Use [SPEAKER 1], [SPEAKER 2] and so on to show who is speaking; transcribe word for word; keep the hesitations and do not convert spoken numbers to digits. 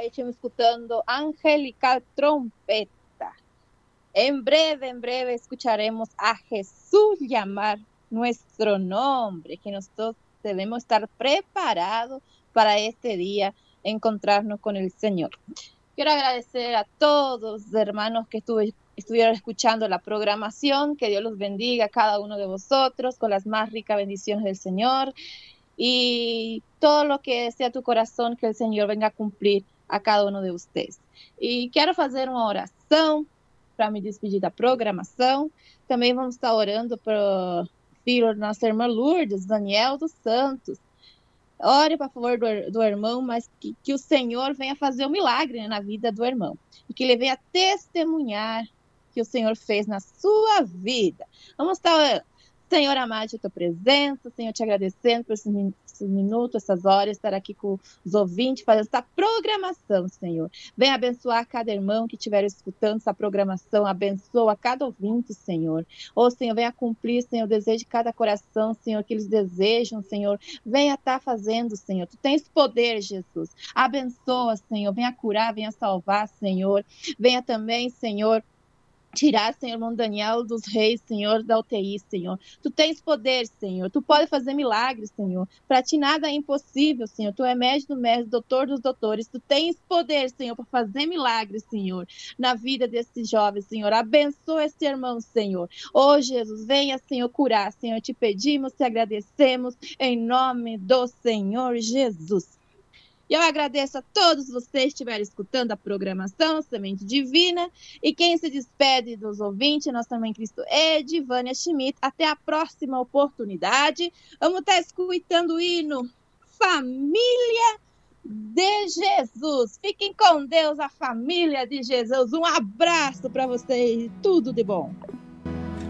[SPEAKER 1] Ahí estamos escuchando Angelical Trompeta. En breve, en breve escucharemos a Jesús llamar nuestro nombre, que nosotros debemos estar preparados para este día, encontrarnos con el Señor. Quiero agradecer a todos los hermanos que estuve, estuvieron escuchando la programación. Que Dios los bendiga a cada uno de vosotros con las más ricas bendiciones del Señor. Y todo lo que desea tu corazón, que el Señor venga a cumplir a cada uno de ustedes. E quero fazer uma oração para me despedir da programação. Também vamos estar orando para o filho da nossa irmã Lourdes, Daniel dos Santos. Ore para favor do, do irmão, mas que, que o Senhor venha fazer um milagre, né, na vida do irmão. E que ele venha testemunhar que o Senhor fez na sua vida. Vamos estar orando. Senhor amado, a tua presença, Senhor, te agradecendo por esses minutos, essas horas, estar aqui com os ouvintes, fazendo essa programação, Senhor. Venha abençoar cada irmão que estiver escutando essa programação, abençoa cada ouvinte, Senhor. Ô, Senhor, venha cumprir, Senhor, o desejo de cada coração, Senhor, que eles desejam, Senhor. Venha estar fazendo, Senhor. Tu tens poder, Jesus. Abençoa, Senhor. Venha curar, venha salvar, Senhor. Venha também, Senhor, tirar, Senhor, irmão Daniel dos reis, Senhor, da U T I, Senhor. Tu tens poder, Senhor. Tu pode fazer milagres, Senhor. Para ti nada é impossível, Senhor. Tu é médico do médico, doutor dos doutores. Tu tens poder, Senhor, para fazer milagres, Senhor, na vida desse jovem, Senhor. Abençoa esse irmão, Senhor. Ô, Jesus, venha, Senhor, curar, Senhor. Te pedimos, te agradecemos, em nome do Senhor Jesus. E eu agradeço a todos vocês que estiveram escutando a programação Semente Divina. E quem se despede dos ouvintes, nossa mãe Cristo Edivânia Schmidt. Até a próxima oportunidade. Vamos estar escutando o hino Família de Jesus. Fiquem com Deus, a família de Jesus. Um abraço para vocês. Tudo de bom.